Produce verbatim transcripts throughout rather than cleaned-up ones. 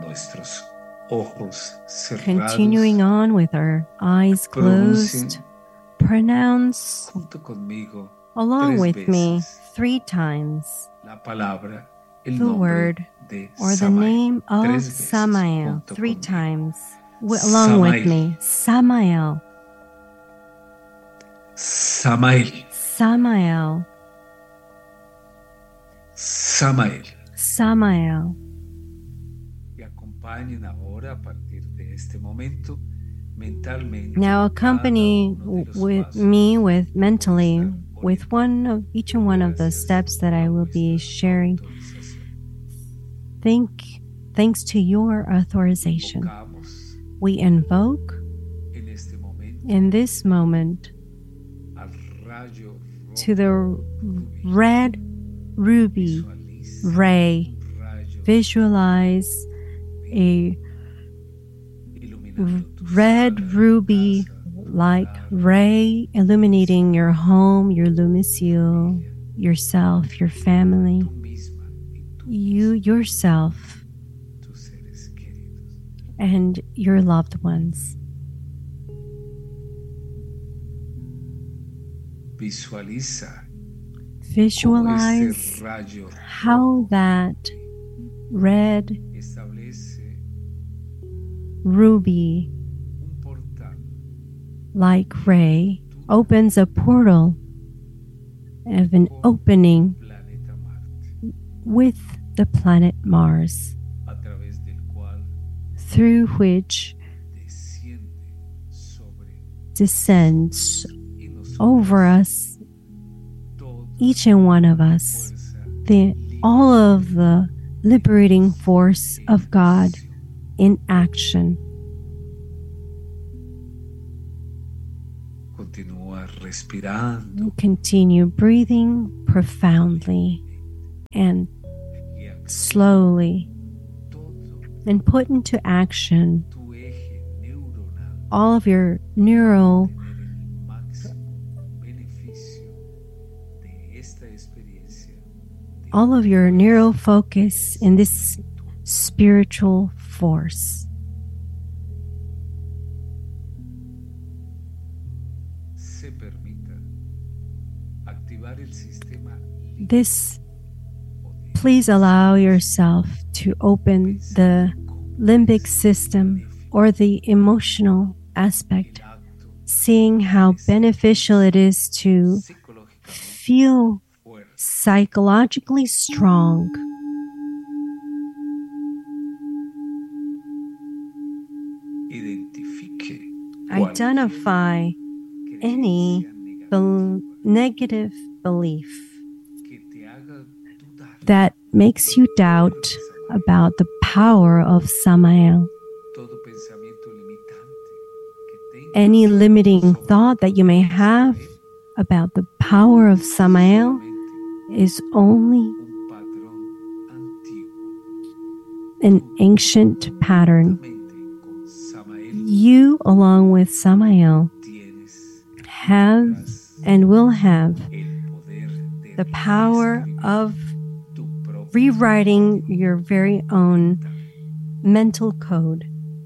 nuestros ojos cerrados. Continuing on with our eyes closed, pronounce junto conmigo along tres with veces me three times la palabra, el the nombre word de or the Samael. name of Tres veces Samael junto three conmigo. times w- along with Samael. me. Samael, Samael, Samael, Samael. Samael. Y acompañen ahora a partir de este momento mentalmente. Now accompany cada uno de los with pasos me with que mentally voy a estar with poniendo. one of each and one of the Gracias steps that I will be a vuestra sharing. autorización. Thank, thanks to your authorization, Invocamos we invoke en este momento in this moment al rayo to the rojo red ruby Visualiza ray. un rayo Visualize a iluminando tu red sala, ruby casa, tu like hogar, ray illuminating your home, your lumicule, yourself, your family, tú misma y tú you yourself, tus seres queridos. and your loved ones. Visualiza cómo Visualize este rayo how that red establece ruby un portal like ray opens a portal of an opening planeta Marte, with the planet Mars, a través del cual through which desciende sobre descends y nos over us, toda each and one of us, fuerza the all of the liberating force of God in action. Continúa respirando Continue breathing profoundly and y activa slowly, todo and put into action tu eje neuronal all of your neural tener el máximo beneficio de esta experiencia de all of your neural focus in this spiritual force. se permita activar el sistema This, límbico please allow yourself to open the limbic system or the emotional aspect, el acto seeing how beneficial it is to psicológicamente feel fuerte psychologically strong. identifique cualquier Identify any creencia negativa bel- negative belief que te haga dudar that makes you doubt about the power of Samael. todo pensamiento limitante que tenga Any limiting sobre thought that you may have about the power of Samael solamente is only un patrón antiguo. an ancient pattern. Juntamente con Samael You, along with Samael, tienes have tendrás and will have el poder de the power reescribir of tu propio rewriting your very own mental code.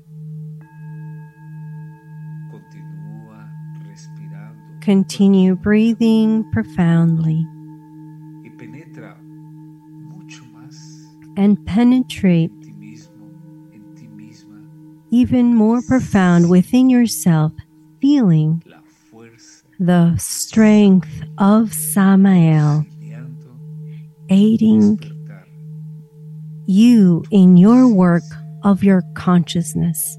Continúa respirando Continue breathing profoundly y penetra mucho más and penetrate en ti mismo, en ti misma, even more profound within yourself, feeling la fuerza the strength of Samael auxiliando aiding despertar you in your work of your consciousness,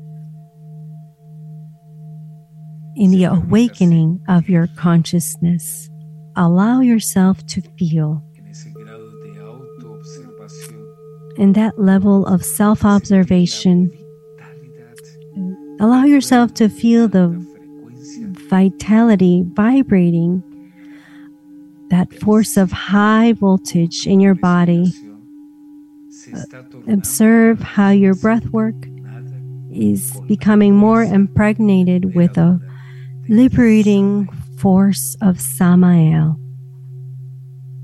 in the awakening of your consciousness. Allow yourself to feel en ese grado de autoobservación in that level of self-observation. vitalidad, Allow yourself to feel the frecuencia vitality vibrating, that force of high voltage in your body. se está tornando Observe how your breath work nada is becoming more impregnated with a liberating force of Samael.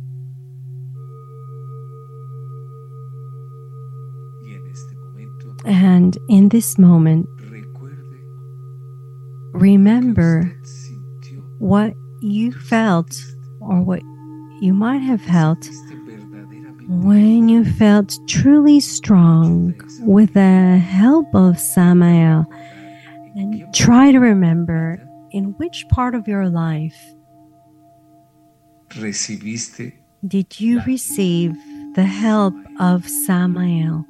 y en este momento And in this moment, recuerde remember que usted sintió what you felt or what you might have felt este verdaderamente when you felt truly strong with the help of Samael. en And qué try to remember in which part of your life recibiste did you receive the help of Samael,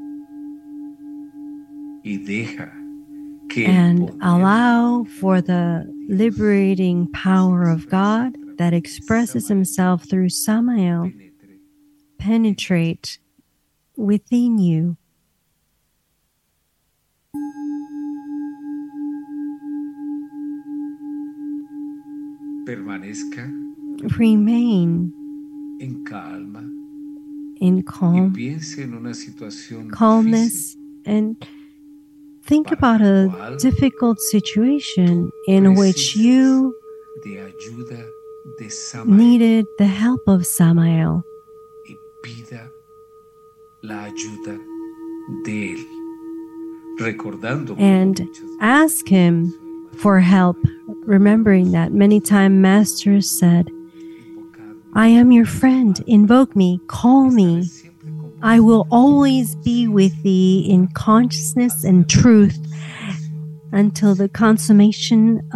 y deja que el and poder allow for the liberating power of God that expresses himself through Samael penetre penetrate within you. permanezca Remain en calma in y calm, piense en una situación difícil calmness, and think about a difficult situation in which you de ayuda de Samael needed the help of Samael, y pida la ayuda de él, recordando como and muchas veces ask him for help, remembering that many times Master said, invocadme, I am your friend, invoke me, call me. siempre con I will always be with thee in consciousness and truth until the consummation